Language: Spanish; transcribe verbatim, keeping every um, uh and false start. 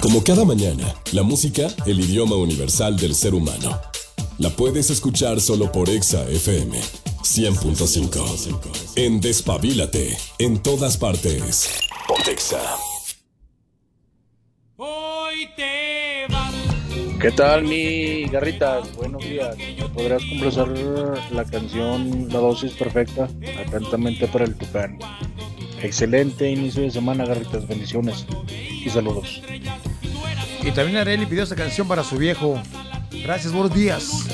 Como cada mañana, la música, el idioma universal del ser humano. La puedes escuchar solo por Exa F M cien punto cinco. En Despabilate, en todas partes. Pontexa. Hoy te vas. ¿Qué tal, mi Garritas? Buenos días. ¿Me podrías complacer la canción La Dosis Perfecta? Atentamente para el Tucán. Excelente inicio de semana, Garritas. Bendiciones y saludos. Y también Areli pidió esta canción para su viejo. Gracias, buenos días.